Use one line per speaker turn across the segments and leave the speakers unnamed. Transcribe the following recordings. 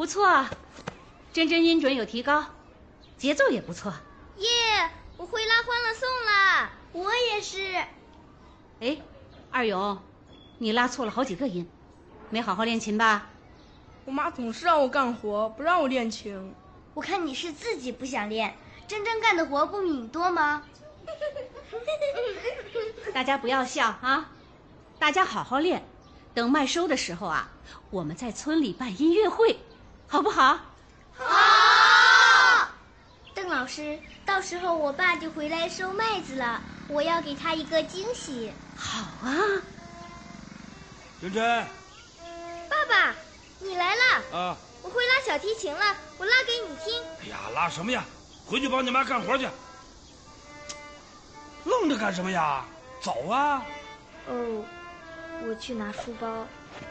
不错，真真音准有提高，节奏也不错。
耶，我会拉欢乐颂啦！我也是。
哎，二勇，你拉错了好几个音，没好好练琴吧？
我妈总是让我干活，不让我练琴。
我看你是自己不想练，真真干的活不比你多吗？
大家不要笑啊，大家好好练，等麦收的时候啊，我们在村里办音乐会，好不好？
好。邓老师，到时候我爸就回来收麦子了，我要给他一个惊喜。
好啊。
真真，
爸爸，你来了
啊！
我会拉小提琴了，我拉给你听。
哎呀，拉什么呀？回去帮你妈干活去。愣着干什么呀？走啊！
哦，我去拿书包。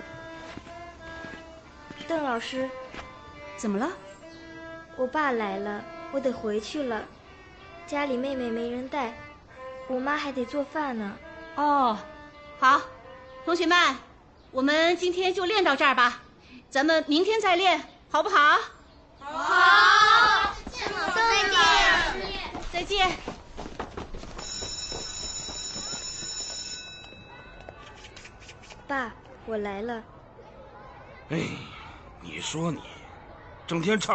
邓老师，
怎么了？
我爸来了，我得回去了。家里妹妹没人带，我妈还得做饭呢。
哦，好，同学们，我们今天就练到这儿吧，咱们明天再练，好不好？
好。邓老师再见。
再见。
爸，我来了。
哎，你说你，整天唱。